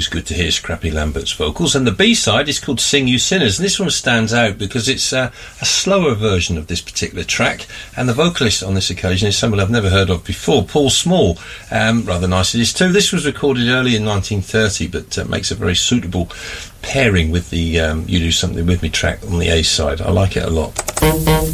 always good to hear Scrappy Lambert's vocals. And the B-side is called Sing You Sinners, and this one stands out because it's a slower version of this particular track, and the vocalist on this occasion is someone I've never heard of before, Paul Small. Rather nice it is too. This was recorded early in 1930, but makes a very suitable pairing with the You Do Something With Me track on the A side. I like it a lot.